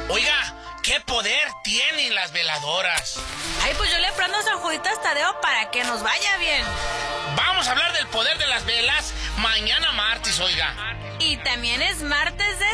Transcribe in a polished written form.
Oiga, ¿qué poder tienen las veladoras? Ay, pues yo le prendo a San Juditas Tadeo para que nos vaya bien. Vamos a hablar del poder de las velas mañana martes, oiga. Y también es martes de